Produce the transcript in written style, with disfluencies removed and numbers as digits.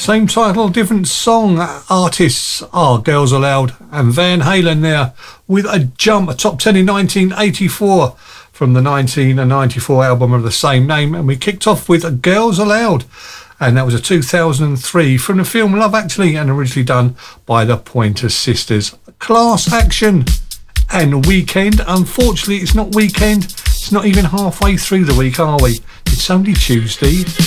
Same title, different song. Artists are Girls Aloud and Van Halen there with a jump, a top 10 in 1984 from the 1994 album of the same name. And we kicked off with Girls Aloud, and that was a 2003 from the film Love Actually, and originally done by the Pointer Sisters. Class Action and Weekend. Unfortunately, it's not weekend. It's not even halfway through the week, are we? It's only Tuesday.